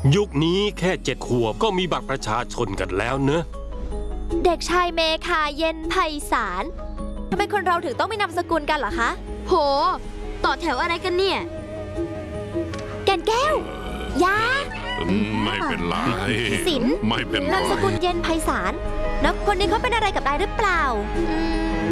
ยุคนี้แค่7 ขวบก็มีบัตรประชาชนกันแล้วเนอะเด็กชายเมคาเย็นไพศาลทำไมคนเราถึงต้องมีนามสกุลกันเหรอคะโหต่อแถวอะไรกันเนี่ยแก่นแก้ว ยาไม่เป็นไรศิลป์ไม่เป็นไรนามสกุลเย็นไพศาลแล้วคนนี้เขาเป็นอะไรกับนายหรือเปล่า